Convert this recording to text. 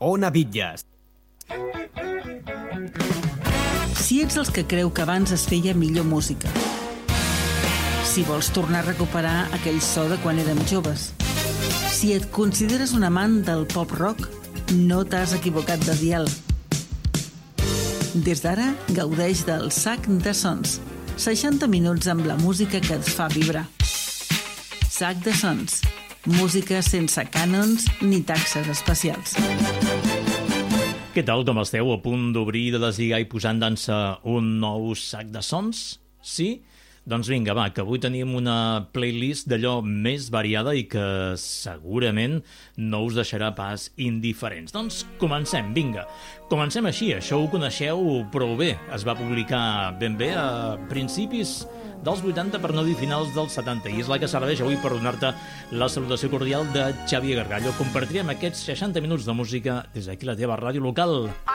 Ona Bitlles. Si ets dels que creu que abans es feia millor música, si vols tornar a recuperar aquell so de quan érem joves, si et consideres un amant del pop-rock, no t'has equivocat de dial. Des d'ara, gaudeix del Sac de Sons. 60 minuts amb la música que et fa vibrar. Sac de Sons. Música sense cànons ni taxes especials. Què tal, com esteu? A punt d'obrir, de deslligar i posar en dansa un nou Sac de Sons? Sí? Doncs vinga, va, que avui tenim una playlist d'allò més variada i que segurament no us deixarà pas indiferents. Doncs comencem, vinga. Comencem així, això ho coneixeu prou bé. Es va publicar ben bé a principis dels 80, per no dir finals dels 70, i és la que serveix avui per donar-te la salutació cordial de Xavier Gargallo. Compartirem aquests 60 minuts de música des d'aquí la teva ràdio local.